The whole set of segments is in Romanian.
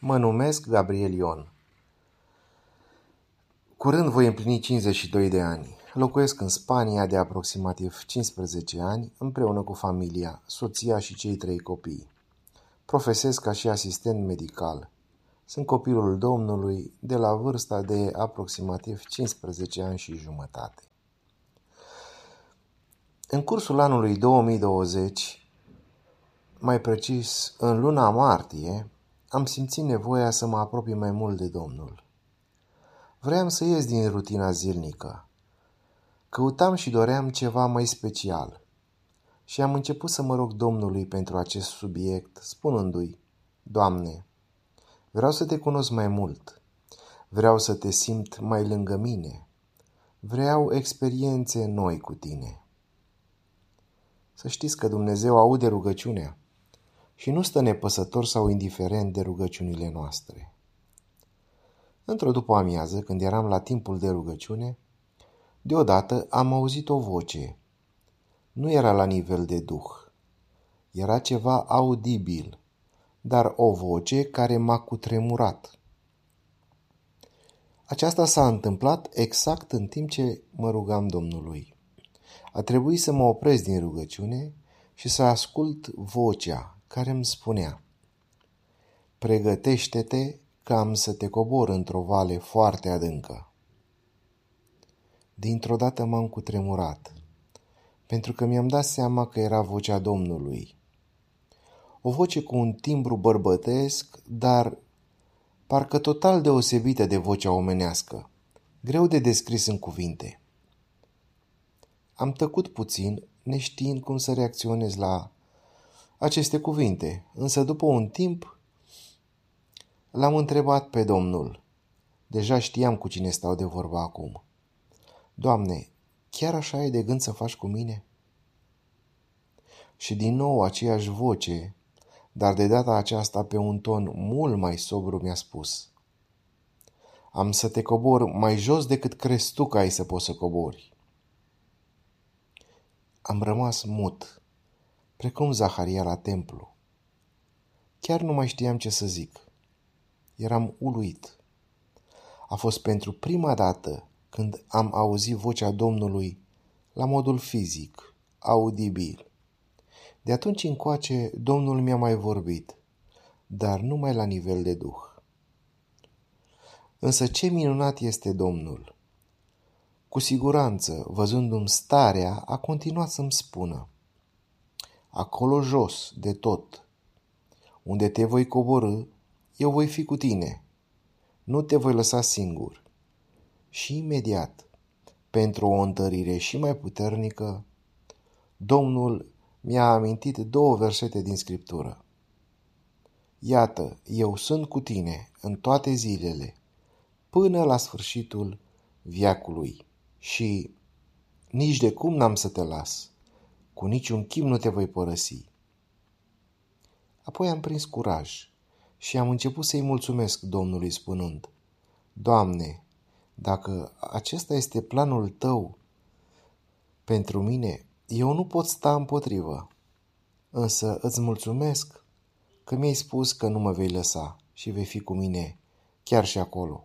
Mă numesc Gabriel Ion. Curând voi împlini 52 de ani. Locuiesc în Spania de aproximativ 15 ani, împreună cu familia, soția și cei 3 copii. Profesez ca și asistent medical. Sunt copilul Domnului de la vârsta de aproximativ 15 ani și jumătate. În cursul anului 2020, mai precis în luna martie, am simțit nevoia să mă apropii mai mult de Domnul. Vreau să ies din rutina zilnică. Căutam și doream ceva mai special. Și am început să mă rog Domnului pentru acest subiect, spunându-i: Doamne, vreau să te cunosc mai mult. Vreau să te simt mai lângă mine. Vreau experiențe noi cu tine. Să știți că Dumnezeu aude rugăciunea și nu stă nepăsător sau indiferent de rugăciunile noastre. Într-o după-amiază, când eram la timpul de rugăciune, deodată am auzit o voce. Nu era la nivel de duh. Era ceva audibil, dar o voce care m-a cutremurat. Aceasta s-a întâmplat exact în timp ce mă rugam Domnului. A trebuit să mă opresc din rugăciune și să ascult vocea care îmi spunea: pregătește-te că am să te cobor într-o vale foarte adâncă. Dintr-o dată m-am cutremurat, pentru că mi-am dat seama că era vocea Domnului. O voce cu un timbru bărbătesc, dar parcă total deosebită de vocea omenească, greu de descris în cuvinte. Am tăcut puțin, neștiind cum să reacționez la aceste cuvinte, însă după un timp l-am întrebat pe Domnul. Deja știam cu cine stau de vorbă acum. Doamne, chiar așa ai de gând să faci cu mine? Și din nou aceeași voce, dar de data aceasta pe un ton mult mai sobru, mi-a spus: am să te cobor mai jos decât crezi tu că ai să poți să cobori. Am rămas mut, precum Zaharia la templu. Chiar nu mai știam ce să zic. Eram uluit. A fost pentru prima dată când am auzit vocea Domnului la modul fizic, audibil. De atunci încoace, Domnul mi-a mai vorbit, dar numai la nivel de duh. Însă ce minunat este Domnul! Cu siguranță, văzându-mi starea, a continuat să-mi spună: acolo jos, de tot, unde te voi coborî, eu voi fi cu tine. Nu te voi lăsa singur. Și imediat, pentru o întărire și mai puternică, Domnul mi-a amintit 2 versete din Scriptură. Iată, eu sunt cu tine în toate zilele, până la sfârșitul veacului și nici de cum n-am să te las, cu niciun chip nu te voi părăsi. Apoi am prins curaj și am început să-i mulțumesc Domnului spunând: Doamne, dacă acesta este planul Tău pentru mine, eu nu pot sta împotrivă, însă îți mulțumesc că mi-ai spus că nu mă vei lăsa și vei fi cu mine chiar și acolo.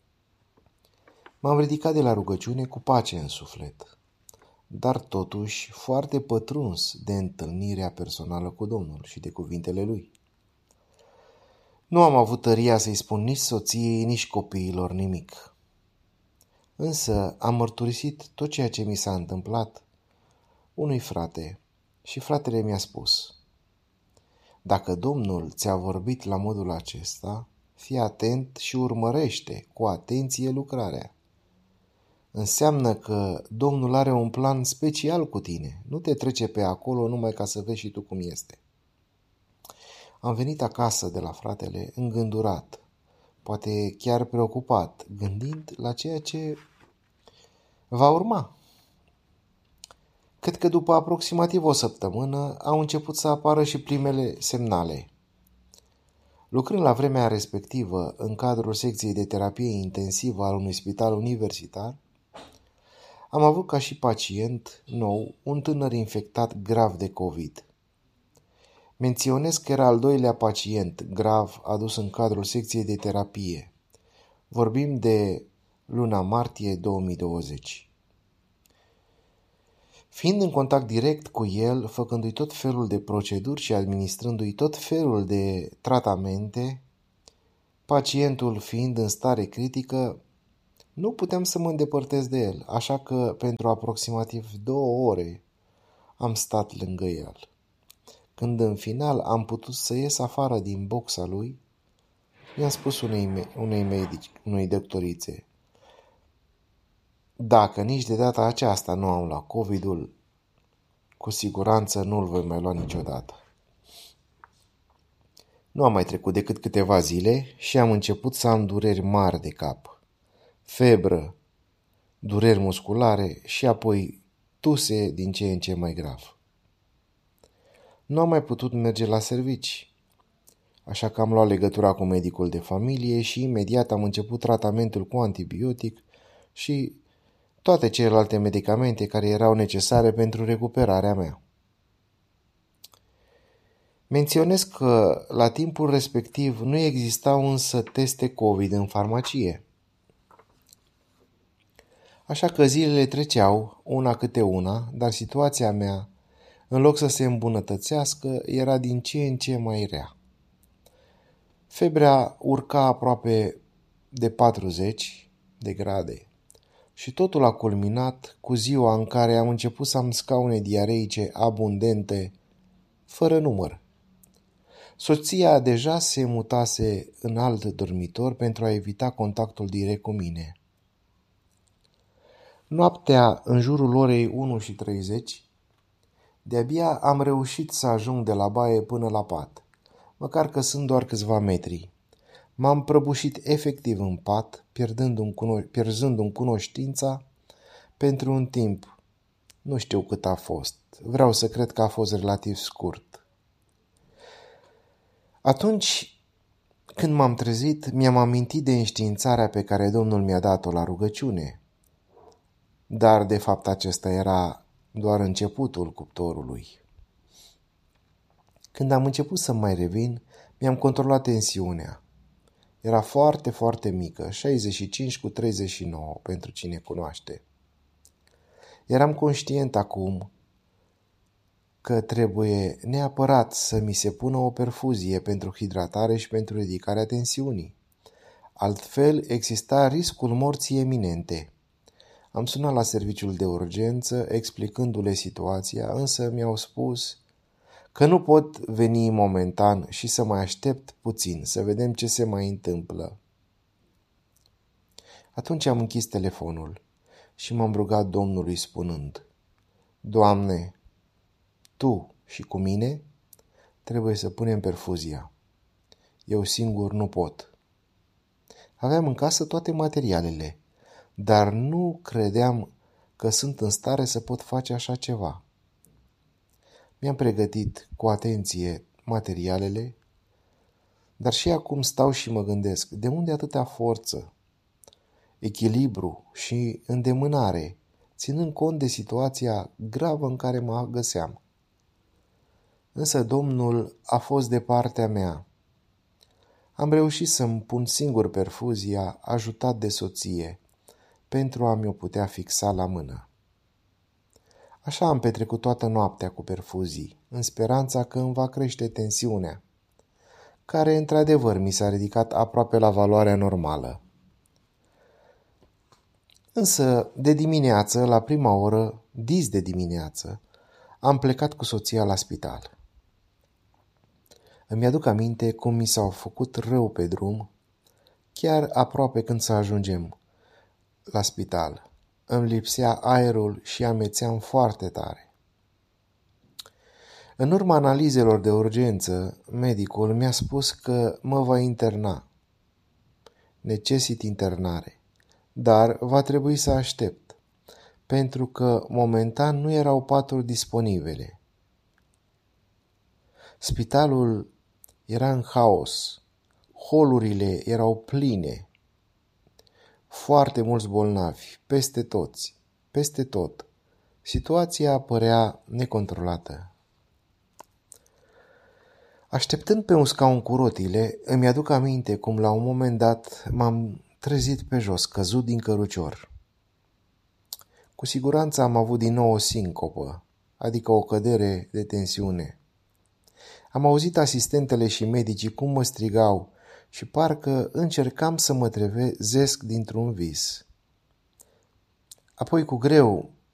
M-am ridicat de la rugăciune cu pace în suflet, dar totuși foarte pătruns de întâlnirea personală cu Domnul și de cuvintele Lui. Nu am avut tăria să-i spun nici soției, nici copiilor nimic. Însă am mărturisit tot ceea ce mi s-a întâmplat unui frate și fratele mi-a spus: dacă Domnul ți-a vorbit la modul acesta, fii atent și urmărește cu atenție lucrarea. Înseamnă că Domnul are un plan special cu tine, nu te trece pe acolo numai ca să vezi și tu cum este. Am venit acasă de la fratele îngândurat, poate chiar preocupat, gândind la ceea ce va urma. Cred că după aproximativ o săptămână au început să apară și primele semnale. Lucrând la vremea respectivă în cadrul secției de terapie intensivă al unui spital universitar, am avut ca și pacient nou un tânăr infectat grav de COVID. Menționez că era al doilea pacient grav adus în cadrul secției de terapie. Vorbim de luna martie 2020. Fiind în contact direct cu el, făcându-i tot felul de proceduri și administrându-i tot felul de tratamente, pacientul fiind în stare critică, nu puteam să mă îndepărtez de el, așa că pentru aproximativ 2 ore am stat lângă el. Când în final am putut să ies afară din boxa lui, i-am spus unei doctorițe: dacă nici de data aceasta nu am luat COVID-ul, cu siguranță nu-l voi mai lua niciodată. Nu am mai trecut decât câteva zile și am început să am dureri mari de cap, febră, dureri musculare și apoi tuse din ce în ce mai grav. Nu am mai putut merge la servici, așa că am luat legătura cu medicul de familie și imediat am început tratamentul cu antibiotic și toate celelalte medicamente care erau necesare pentru recuperarea mea. Menționez că la timpul respectiv nu existau însă teste COVID în farmacie. Așa că zilele treceau, una câte una, dar situația mea, în loc să se îmbunătățească, era din ce în ce mai rea. Febrea urca aproape de 40 de grade și totul a culminat cu ziua în care am început să am scaune diareice abundente, fără număr. Soția deja se mutase în alt dormitor pentru a evita contactul direct cu mine. Noaptea, în jurul orei 1:30, de-abia am reușit să ajung de la baie până la pat, măcar că sunt doar câțiva metri. M-am prăbușit efectiv în pat, pierzându-mi cunoștința pentru un timp. Nu știu cât a fost. Vreau să cred că a fost relativ scurt. Atunci când m-am trezit, mi-am amintit de înștiințarea pe care Domnul mi-a dat-o la rugăciune. Dar, de fapt, acesta era doar începutul cuptorului. Când am început să mai revin, mi-am controlat tensiunea. Era foarte, foarte mică, 65/39, pentru cine cunoaște. Eram conștient acum că trebuie neapărat să mi se pună o perfuzie pentru hidratare și pentru ridicarea tensiunii. Altfel, exista riscul morții eminente. Am sunat la serviciul de urgență, explicându-le situația, însă mi-au spus că nu pot veni momentan și să mai aștept puțin, să vedem ce se mai întâmplă. Atunci am închis telefonul și m-am rugat Domnului spunând: Doamne, Tu și cu mine trebuie să punem perfuzia. Eu singur nu pot. Aveam în casă toate materialele, dar nu credeam că sunt în stare să pot face așa ceva. Mi-am pregătit cu atenție materialele, dar și acum stau și mă gândesc, de unde atâta forță, echilibru și îndemânare, ținând cont de situația gravă în care mă găseam. Însă Domnul a fost de partea mea. Am reușit să-mi pun singur perfuzia, ajutat de soție, pentru a mi-o putea fixa la mână. Așa am petrecut toată noaptea cu perfuzii, în speranța că îmi va crește tensiunea, care într-adevăr mi s-a ridicat aproape la valoarea normală. Însă, de dimineață, la prima oră, dis de dimineață, am plecat cu soția la spital. Îmi aduc aminte cum mi s-au făcut rău pe drum, chiar aproape când să ajungem la spital. Îmi lipsea aerul și amețeam foarte tare. În urma analizelor de urgență, medicul mi-a spus că mă va interna. Necesită internare, dar va trebui să aștept, pentru că momentan nu erau paturi disponibile. Spitalul era în haos, holurile erau pline, foarte mulți bolnavi, peste tot. Situația părea necontrolată. Așteptând pe un scaun cu rotile, îmi aduc aminte cum la un moment dat m-am trezit pe jos, căzut din cărucior. Cu siguranță am avut din nou o sincopă, adică o cădere de tensiune. Am auzit asistentele și medicii cum mă strigau și parcă încercam să mă trezesc dintr-un vis. Apoi cu greu